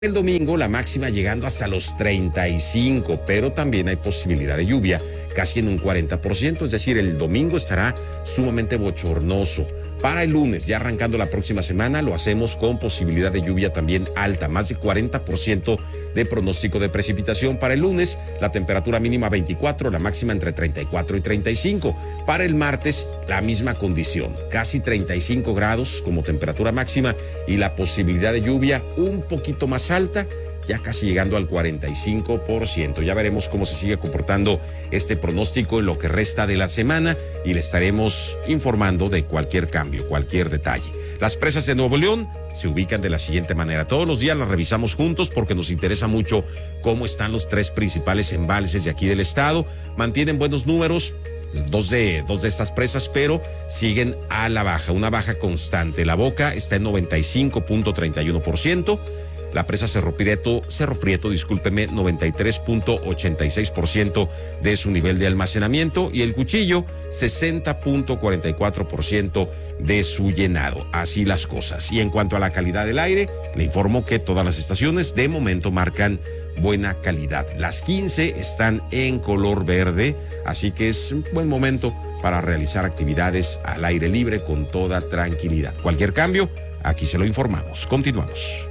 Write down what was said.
El domingo la máxima llegando hasta los 35, pero también hay posibilidad de lluvia, casi en un 40%, es decir, el domingo estará sumamente bochornoso. Para el lunes, ya arrancando la próxima semana, lo hacemos con posibilidad de lluvia también alta, más de 40% de pronóstico de precipitación. Para el lunes, la temperatura mínima 24, la máxima entre 34 y 35. Para el martes, la misma condición, casi 35 grados como temperatura máxima y la posibilidad de lluvia un poquito más alta, ya casi llegando al 45%. Ya veremos cómo se sigue comportando este pronóstico en lo que resta de la semana y le estaremos informando de cualquier cambio, cualquier detalle. Las presas de Nuevo León se ubican de la siguiente manera. Todos los días las revisamos juntos porque nos interesa mucho cómo están los tres principales embalses de aquí del estado. Mantienen buenos números. Dos de estas presas, pero siguen a la baja, una baja constante. La Boca está en 95.31%. La presa Cerro Prieto, 93.86% de su nivel de almacenamiento y el Cuchillo 60.44% de su llenado. Así las cosas. Y en cuanto a la calidad del aire, le informo que todas las estaciones de momento marcan buena calidad. Las 15 están en color verde, así que es un buen momento para realizar actividades al aire libre con toda tranquilidad. Cualquier cambio, aquí se lo informamos. Continuamos.